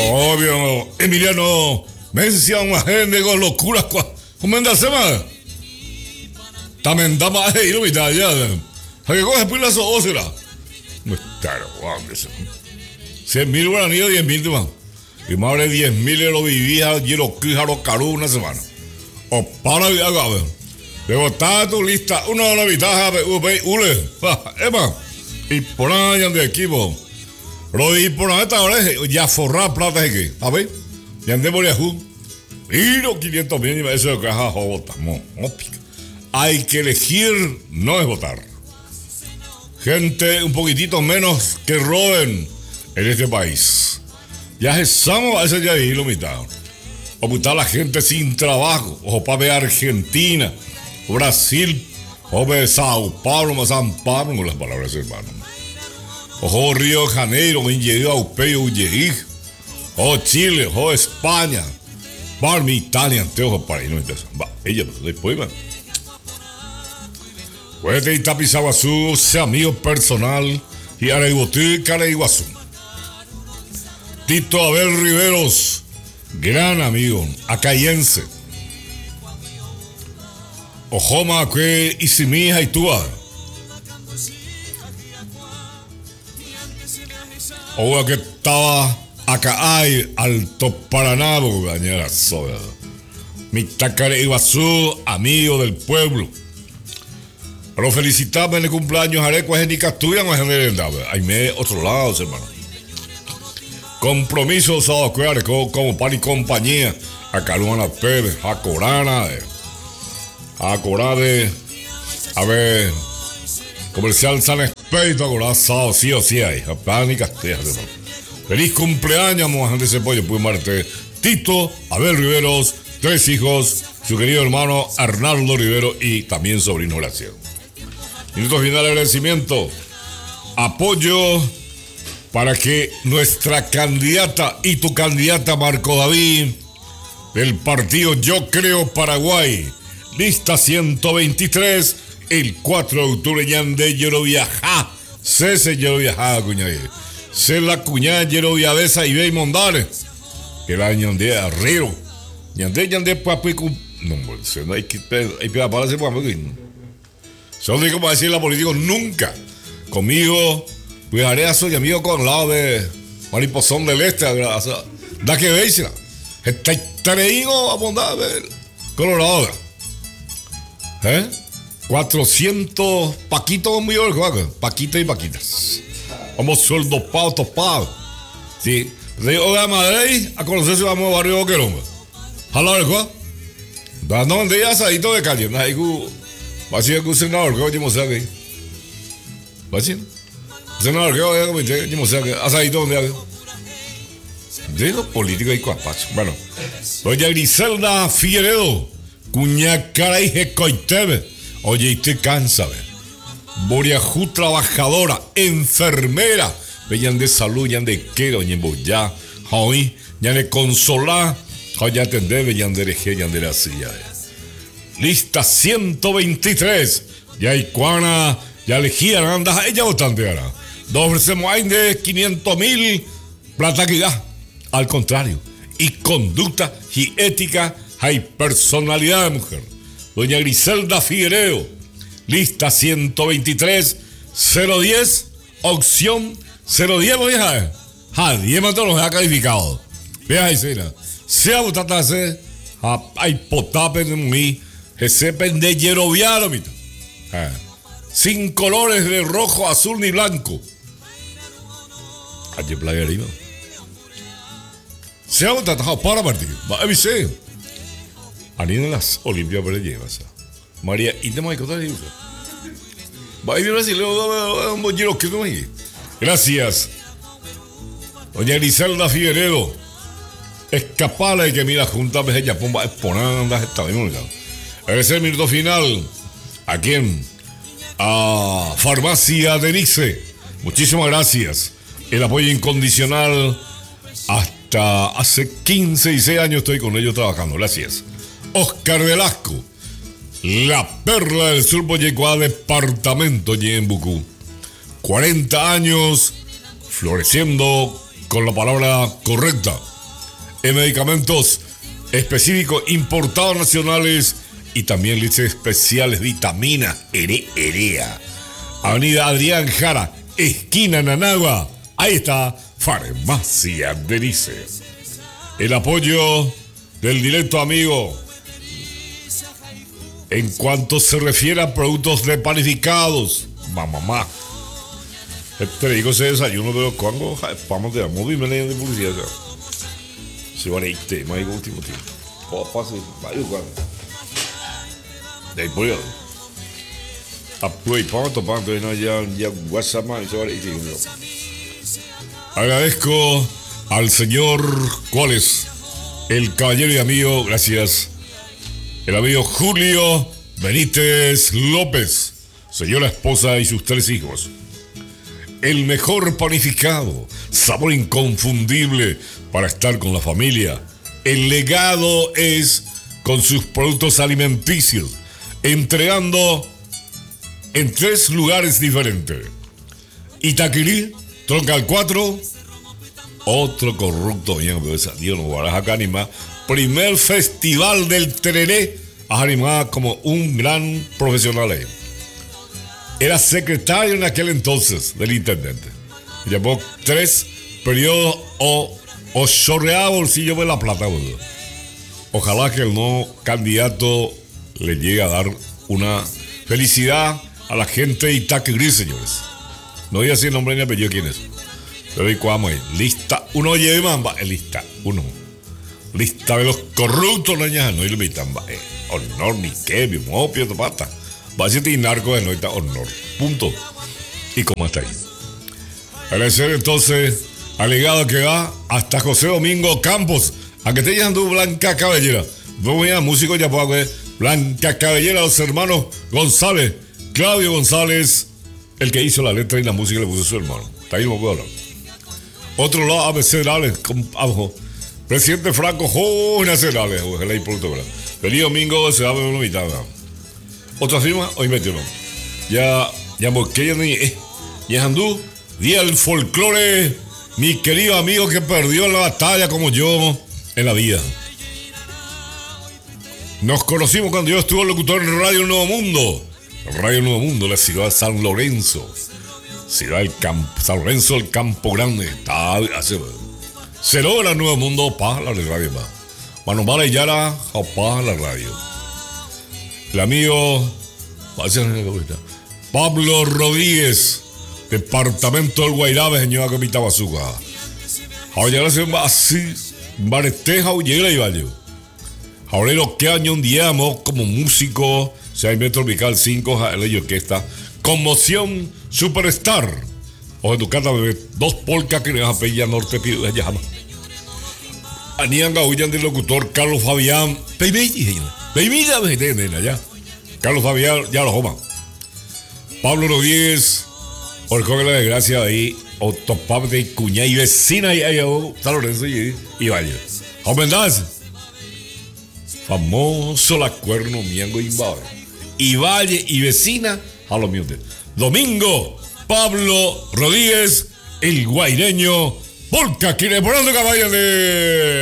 Obvio, Emiliano, mención a gente con locuras, comenda semana. También dama ahí, no me da ya. Hay que coger pilas o ósera. No está, hombre. 100.000 guaraníes, 10.000 más. Y más de 10.000 lo vivía, y lo quijaro caro una semana. O para de acabar. Luego está tu lista, una de la vitaja de ule. Emma, y por allá de equipo. Lo di por esta oreja, ya forrar plata de que. A ver, ya andé por Yahoo. Y los 500.000 y eso de caja jota. Hay que elegir, no es votar. Gente un poquitito menos que roben en este país. Ya estamos a ese día de lo mitad. O putar la gente sin trabajo. Ojo para ver Argentina, Brasil, o ver Sao Paulo, más San Pablo, con las palabras hermano. Ojo Río de Janeiro, Ingerio Aupeo, Uyeí. O Chile, o España. Barmi, Italia, Anteojo, para ahí no interesa. Va, ella, después, va. Puede ir Tapizaguazú, sea amigo personal. Y Araibotí, Caraiguazú. Tito Abel Riveros, gran amigo, acayense. Ojoma, que Isimija y Túa. Ahora que estaba acá hay Alto Paraná, gañera soda. Mi Tacareiguazú, amigo del pueblo. Pero felicitarme en el cumpleaños, Arecuas en Nicatuya, no es en el hay me otro lado, hermano. Compromiso, como pan y compañía. A Caruana Pérez, a Corana, a Corade, a ver, Comercial San Espeito, a Corada, sábado, sí o sí hay, a pan y Castilla, hermano. Feliz cumpleaños, Mohamed ese pollo, pues Marte. Tito, Abel Riveros, 3 hijos, su querido hermano Arnaldo Rivero y también sobrino Graciano. Minuto final de agradecimiento. Apoyo para que nuestra candidata y tu candidata Marco David del partido Yo Creo Paraguay, lista 123, el 4 de octubre Yandé Yero Viajá, Cese Yero Viajá, cuñade. Se la cuñada Yero Viadesa y Bey Mondales. El año de Arrero. Yandé papi no hay que pegar para hacer papi. Son de como decir la política nunca. Conmigo, pues haré a soy amigo con lado de Mariposón del Este. Da que veis, está traído a bondad Colorado. 400 paquitos millones, paquitas y paquitas. Vamos sueldo pao, topado. Sí. De hoy a Madrid a conocerse vamos a barrio Boquerón. Jala el juego. No, de ya asadito de calle. Ahí va a ser que un senador que oye mostrar que va a ser senador que oye mostrar que asadito donde haga de los políticos y cuapacho. Bueno, doña Griselda Figueredo, cuña cara y jecoitebe. Oye, y te cansa, ver. Boriajú trabajadora, enfermera. Vean de salud, ya de qué, doña Boyá, hoy, ya de consolar, hoy ya atender, vean de reje, ya de la silla. Lista 123. Ya hay cuana, ya elegían, anda, ella votante ahora. Nos ofrecemos ahí de 500.000 plata que da. Al contrario, y conducta y ética, hay personalidad de mujer. Doña Griselda Figueredo, lista 123, 010, opción 010, voy a ver. 10 más todos los ha calificado. Vea ahí, sea votata, hay potape de mí. Ese pendellero viado, mita. Sin colores de rojo, azul ni blanco. Allí playa arriba. Se ha tratado para partir. Va a avisar. Anina en las Olimpiadas para llevas. María, y te maíz, va a ir a Brasil, un bollero que no hay. Gracias. Doña Griselda Figueredo. Escapala y que mira juntas veces ya pomba exponandas esta misma. Es el minuto final. Aquí en Farmacia Denise. Muchísimas gracias. El apoyo incondicional. Hasta hace 15 y 16 años estoy con ellos trabajando. Gracias. Oscar Velasco. La perla del sur Boyecua, departamento Ñembucú. 40 años floreciendo con la palabra correcta. en medicamentos específicos importados nacionales y también leches especiales, vitaminas, EREA. Avenida Adrián Jara, esquina Nanagua. Ahí está Farmacia Delice. El apoyo del directo amigo. En cuanto se refiere a productos repanificados, mamá. Te digo ese desayuno de los cuangos, vamos de amor y me de publicidad. Se van a ir tema y último tiempo. O pasa, vaya cuando. De ahí por allá. Apoy, vamos a topar, entonces ya WhatsApp más y se van a ir. Agradezco al señor, ¿cuál es? El caballero y amigo, gracias. El amigo Julio Benítez López, señora esposa y sus 3 hijos. El mejor panificado, sabor inconfundible para estar con la familia. El legado es con sus productos alimenticios, entregando en 3 lugares diferentes. Itaquirí, Troncal 4, otro corrupto, bien, Dios no guardas acá ni más. Primer festival del tereré, animado como un gran profesional ahí. Era secretario en aquel entonces del intendente. Llevó 3 periodos o chorreaba bolsillo de la plata, boludo. Ojalá que el nuevo candidato le llegue a dar una felicidad a la gente de Itaquirí, señores. No voy a decir nombre ni apellido quién es. Pero y cuámo es. Lista 1 lleve mamba. Lista 1. Lista de los corruptos, no y lo invitan. Honor, ni qué, mi mopio, pata. Va a ser narco de noita honor. Punto. Y como hasta ahí. Agradecer entonces al legado que va hasta José Domingo Campos. A que te llaman tú, Blanca Cabellera. Vamos a músico ya puedo ver. Blanca Cabellera, los hermanos González. Claudio González, el que hizo la letra y la música le puso a su hermano. Está ahí no puedo hablar. Otro lado, abecedales, abajo. Presidente Franco, joven acerales, ojalá y pronto, ¿verdad? Feliz domingo, se da una mitad, ¿verdad? Otra firma, hoy metió, ¿no? Ya, porque ya ni andú, día del folclore, mi querido amigo que perdió la batalla como yo en la vida. Nos conocimos cuando yo estuve locutor en Radio Nuevo Mundo. Radio Nuevo Mundo, la ciudad de San Lorenzo. Ciudad del San Lorenzo del Campo Grande. Está hace 0 horas Nuevo Mundo, para la radio más. Mano Mala y Yara, para la radio. El amigo Pablo Rodríguez, departamento del Guairabe, señora Comita Bazuca. Ahora ya se va así, Bareteja, Ullera y Valle. Ahora lo que añondiamos como músico, sea en Metro Tropical 5, la orquesta, Conmoción Superstar. O en tu casa, bebé, 2 polcas que le vas a pedir a Norte Pido de Llama. Anianga huyan del locutor Carlos Fabián. Ya. Carlos Fabián, ya lo joma. Pablo Rodríguez, Orcón de la Desgracia ahí, Otopap de Cuña y vecina y ahí, San Lorenzo y Valle. Homendaz. Famoso la cuerno miango Imbabe. Y Valle y vecina a los míos. Domingo, Pablo Rodríguez, el guaireño, Polka, quienes por caballo de